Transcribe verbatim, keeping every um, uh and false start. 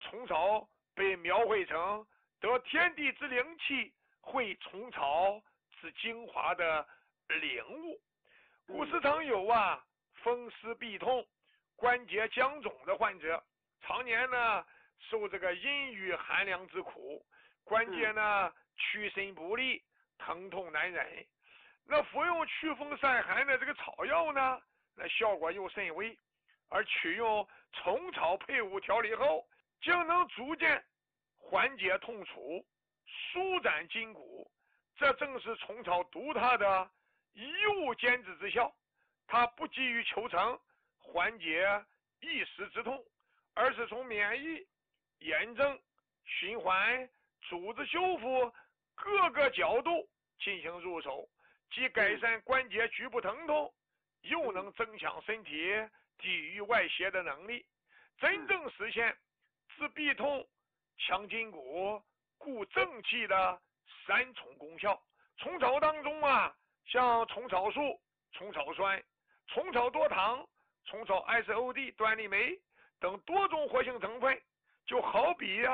虫草被描绘成得天地之灵气，会虫草之精华的领悟。古时常有啊风湿痹痛、关节僵肿的患者，常年呢受这个阴雨寒凉之苦，关节呢屈伸不利，疼痛难忍。那服用祛风散寒的这个草药呢，那效果又甚微，而取用虫草配伍调理后，竟能逐渐缓解痛楚，舒展筋骨。这正是虫草独特的一物兼治之效。它不急于求成缓解一时之痛，而是从免疫、炎症、循环、组织修复各个角度进行入手，既改善关节局部疼痛，又能增强身体抵御外邪的能力，真正实现治痹痛、强筋骨、固正气的三重功效。虫草当中啊，像虫草素、虫草酸、虫草多糖、虫草 S O D 端粒酶等多种活性成分，就好比啊